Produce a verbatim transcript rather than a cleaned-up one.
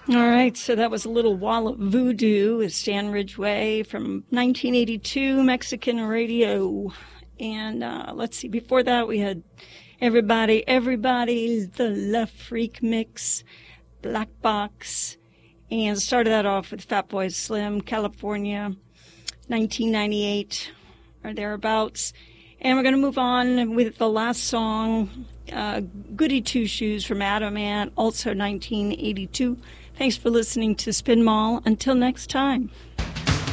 All right, so that was a little Wall of Voodoo with Stan Ridgway from nineteen eighty-two, Mexican Radio. And uh, let's see, before that we had Everybody, Everybody, the Love Freak Mix, Black Box, and started that off with Fatboy Slim, California, nineteen ninety-eight, or thereabouts. And we're going to move on with the last song, uh, Goody Two Shoes from Adam Ant, also nineteen eighty-two. Thanks for listening to Spin Mall. Until next time.